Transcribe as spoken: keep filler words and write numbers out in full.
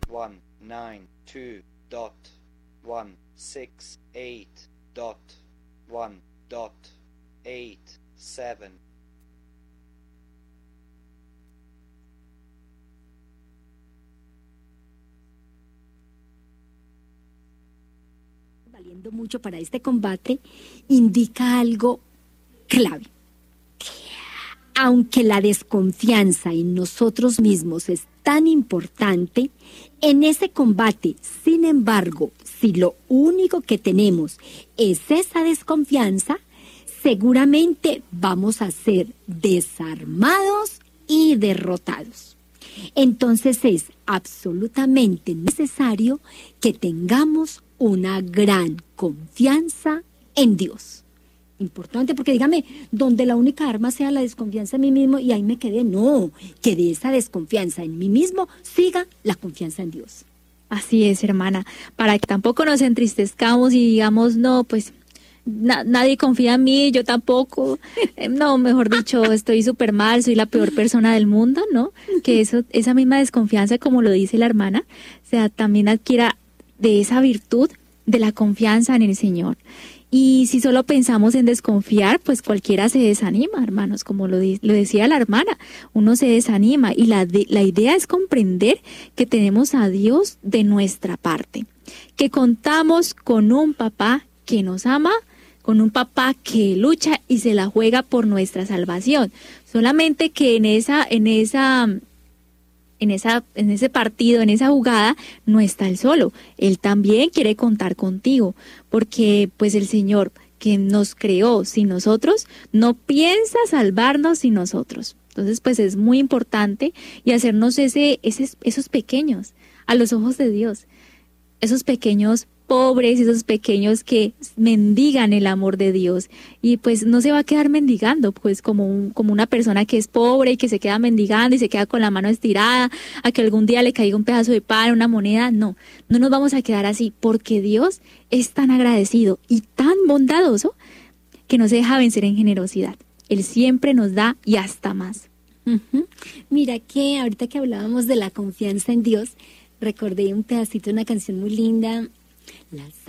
one nine two dot one six eight dot one dot eight seven. Valiendo mucho para este combate, indica algo clave. Aunque la desconfianza en nosotros mismos es tan importante, en ese combate, sin embargo, si lo único que tenemos es esa desconfianza, seguramente vamos a ser desarmados y derrotados. Entonces es absolutamente necesario que tengamos una gran confianza en Dios. Importante, porque dígame, donde la única arma sea la desconfianza en mí mismo y ahí me quedé, no, que de esa desconfianza en mí mismo siga la confianza en Dios. Así es, hermana, para que tampoco nos entristezcamos y digamos, no, pues na- nadie confía en mí, yo tampoco, eh, no, mejor dicho, estoy súper mal, soy la peor persona del mundo, ¿no? Que eso, esa misma desconfianza, como lo dice la hermana, o sea, también adquiera de esa virtud de la confianza en el Señor. Y si solo pensamos en desconfiar, pues cualquiera se desanima, hermanos, como lo, di- lo decía la hermana, uno se desanima y la, de- la idea es comprender que tenemos a Dios de nuestra parte, que contamos con un papá que nos ama, con un papá que lucha y se la juega por nuestra salvación. Solamente que en esa, en esa, en esa, en ese partido, en esa jugada, no está él solo. Él también quiere contar contigo, porque pues el Señor que nos creó sin nosotros, no piensa salvarnos sin nosotros. Entonces, pues es muy importante y hacernos ese, ese, esos pequeños a los ojos de Dios, esos pequeños pobres, esos pequeños que mendigan el amor de Dios, y pues no se va a quedar mendigando, pues como un, como una persona que es pobre y que se queda mendigando y se queda con la mano estirada a que algún día le caiga un pedazo de pan, una moneda. No, no nos vamos a quedar así, porque Dios es tan agradecido y tan bondadoso que no se deja vencer en generosidad. Él siempre nos da y hasta más. Uh-huh. Mira que ahorita que hablábamos de la confianza en Dios, recordé un pedacito de una canción muy linda. Las